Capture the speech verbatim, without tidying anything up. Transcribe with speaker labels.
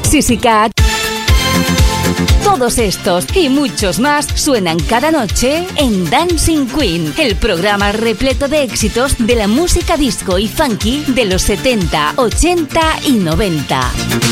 Speaker 1: Sissy Cat. Todos estos y muchos más suenan cada noche en Dancing Queen, el programa repleto de éxitos de la música disco y funky de los setenta, ochenta y noventa.